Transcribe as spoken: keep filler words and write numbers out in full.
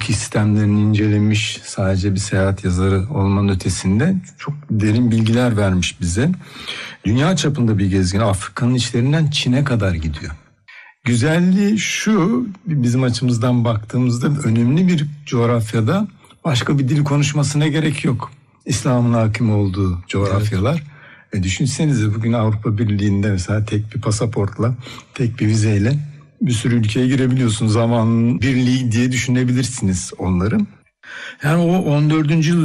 sistemlerini incelemiş, sadece bir seyahat yazarı olmanın ötesinde çok derin bilgiler vermiş bize. Dünya çapında bir gezgin, Afrika'nın içlerinden Çin'e kadar gidiyor. Güzelliği şu, bizim açımızdan baktığımızda önemli bir coğrafyada başka bir dil konuşmasına gerek yok. İslam'ın hakim olduğu coğrafyalar. Evet. E düşünsenize bugün Avrupa Birliği'nde mesela tek bir pasaportla, tek bir vizeyle bir sürü ülkeye girebiliyorsun. Zaman birliği diye düşünebilirsiniz onları. Yani o on dördüncü